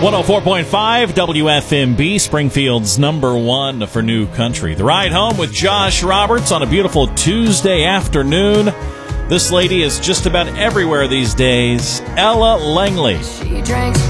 104.5 WFMB, Springfield's number one for new country. The Ride Home with Josh Roberts on a beautiful Tuesday afternoon. This lady is just about everywhere these days. Ella Langley. She drinks